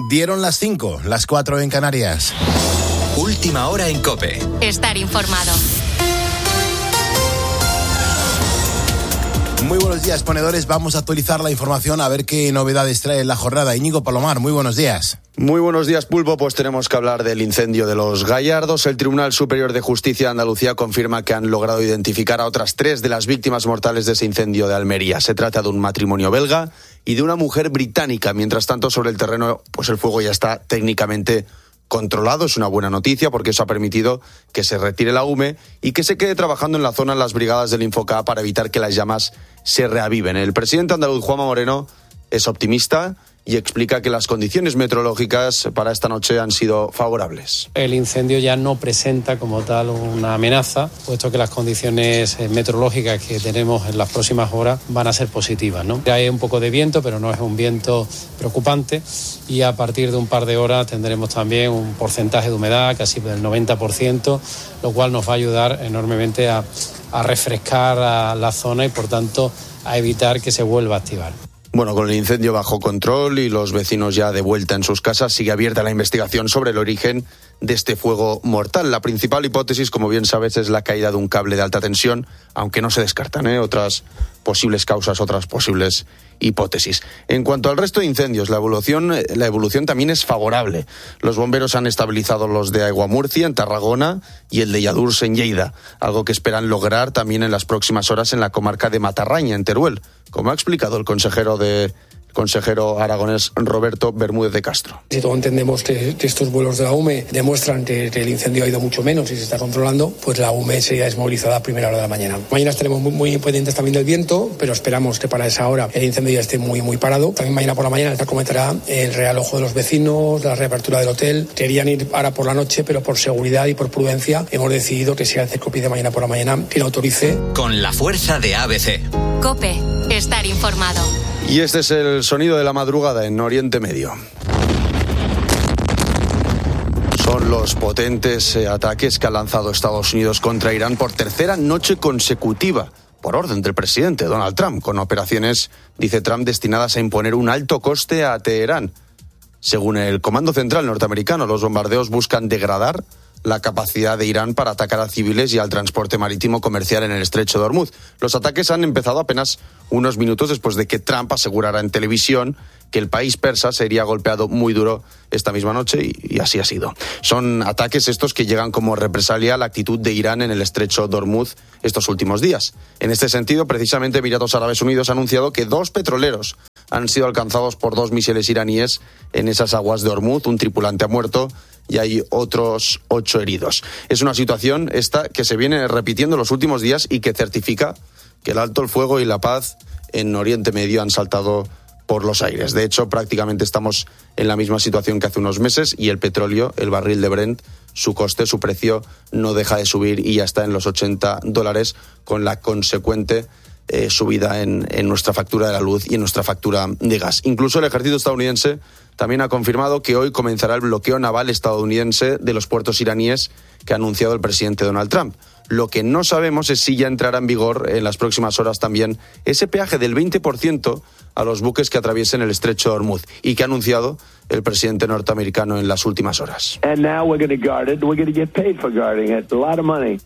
Dieron las 5, las 4 en Canarias. Última hora en COPE. Estar informado. Muy buenos días, ponedores. Vamos a actualizar la información a ver qué novedades trae la jornada. Íñigo Palomar, muy buenos días. Muy buenos días, Pulpo. Pues tenemos que hablar del incendio de Los Gallardos. El Tribunal Superior de Justicia de Andalucía confirma que han logrado identificar a otras 3 de las víctimas mortales de ese incendio de Almería. Se trata de un matrimonio belga y de una mujer británica. Mientras tanto, sobre el terreno, pues el fuego ya está técnicamente controlado. Es una buena noticia porque eso ha permitido que se retire la hume y que se quede trabajando en la zona las brigadas del Infoca para evitar que las llamas se reaviven. El presidente andaluz, Juanma Moreno, es optimista y explica que las condiciones meteorológicas para esta noche han sido favorables. El incendio ya no presenta como tal una amenaza, puesto que las condiciones meteorológicas que tenemos en las próximas horas van a ser positivas, ¿no? Hay un poco de viento, pero no es un viento preocupante, y a partir de un par de horas tendremos también un porcentaje de humedad casi del 90%, lo cual nos va a ayudar enormemente a refrescar a la zona y, por tanto, a evitar que se vuelva a activar. Bueno, con el incendio bajo control y los vecinos ya de vuelta en sus casas, sigue abierta la investigación sobre el origen de este fuego mortal. La principal hipótesis, como bien sabes, es la caída de un cable de alta tensión, aunque no se descartan otras posibles causas, otras posibles hipótesis. En cuanto al resto de incendios, la evolución también es favorable. Los bomberos han estabilizado los de Aiguamurcia, en Tarragona, y el de Lladurs, en Lleida, algo que esperan lograr también en las próximas horas en la comarca de Matarraña, en Teruel, como ha explicado el consejero aragonés Roberto Bermúdez de Castro. Si todos entendemos que estos vuelos de la UME demuestran que el incendio ha ido mucho menos y se está controlando, pues la UME sería desmovilizada a primera hora de la mañana. Mañana estaremos muy pendientes también del viento, pero esperamos que para esa hora el incendio ya esté muy parado. También mañana por la mañana se comentará el realojo de los vecinos, la reapertura del hotel. Querían ir ahora por la noche, pero por seguridad y por prudencia hemos decidido que sea el CECOPI de mañana por la mañana quien autorice. Con la fuerza de ABC. COPE. Estar informado. Y este es el sonido de la madrugada en Oriente Medio. Son los potentes ataques que ha lanzado Estados Unidos contra Irán por tercera noche consecutiva, por orden del presidente Donald Trump, con operaciones, dice Trump, destinadas a imponer un alto coste a Teherán. Según el Comando Central norteamericano, los bombardeos buscan degradar la capacidad de Irán para atacar a civiles y al transporte marítimo comercial en el estrecho de Hormuz. Los ataques han empezado apenas unos minutos después de que Trump asegurara en televisión que el país persa sería golpeado muy duro esta misma noche y así ha sido. Son ataques estos que llegan como represalia a la actitud de Irán en el estrecho de Hormuz estos últimos días. En este sentido, precisamente Emiratos Árabes Unidos ha anunciado que 2 petroleros han sido alcanzados por 2 misiles iraníes en esas aguas de Hormuz. Un tripulante ha muerto y hay otros 8 heridos. Es una situación esta que se viene repitiendo en los últimos días y que certifica que el alto el fuego y la paz en Oriente Medio han saltado por los aires. De hecho, prácticamente estamos en la misma situación que hace unos meses y el petróleo, el barril de Brent, su coste, su precio no deja de subir y ya está en los $80, con la consecuente subida en nuestra factura de la luz y en nuestra factura de gas. Incluso el ejército estadounidense también ha confirmado que hoy comenzará el bloqueo naval estadounidense de los puertos iraníes que ha anunciado el presidente Donald Trump. Lo que no sabemos es si ya entrará en vigor en las próximas horas también ese peaje del 20% a los buques que atraviesen el estrecho de Hormuz y que ha anunciado el presidente norteamericano en las últimas horas. And now we're going to guard it. We're going to get paid for guarding it. A lot of money.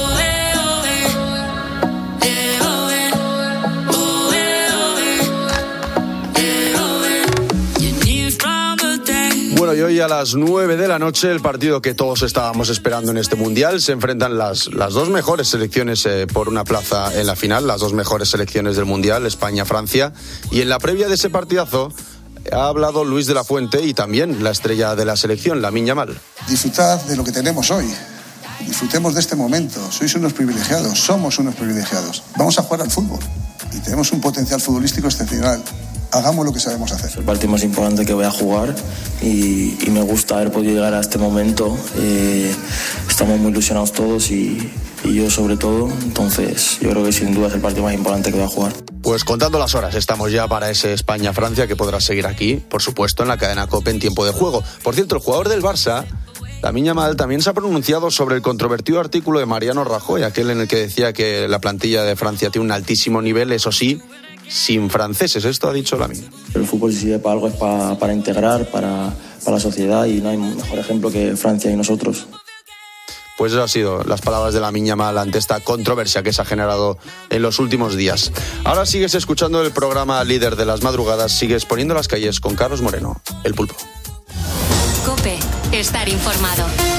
Bueno, y hoy a las 9 de la noche, el partido que todos estábamos esperando en este Mundial, se enfrentan las 2 mejores selecciones por una plaza en la final, las 2 mejores selecciones del Mundial, España-Francia, y en la previa de ese partidazo ha hablado Luis de la Fuente y también la estrella de la selección, Lamine Yamal. Disfrutad de lo que tenemos hoy, disfrutemos de este momento, sois unos privilegiados, somos unos privilegiados, vamos a jugar al fútbol y tenemos un potencial futbolístico excepcional. Hagamos lo que sabemos hacer. Es el partido más importante que voy a jugar y me gusta haber podido llegar a este momento. Estamos muy ilusionados todos y yo sobre todo. Entonces yo creo que sin duda es el partido más importante que voy a jugar. Pues contando las horas, estamos ya para ese España-Francia que podrás seguir aquí, por supuesto, en la cadena COPE en tiempo de juego. Por cierto, el jugador del Barça, Lamine Yamal, también se ha pronunciado sobre el controvertido artículo de Mariano Rajoy, aquel en el que decía que la plantilla de Francia tiene un altísimo nivel, eso sí, sin franceses. Esto ha dicho Lamine. El fútbol, si sirve para algo, es para integrar, para la sociedad, y no hay mejor ejemplo que Francia y nosotros. Pues eso han sido las palabras de Lamine Yamal ante esta controversia que se ha generado en los últimos días. Ahora sigues escuchando el programa Líder de las Madrugadas, sigues poniendo las calles con Carlos Moreno, el Pulpo. COPE, estar informado.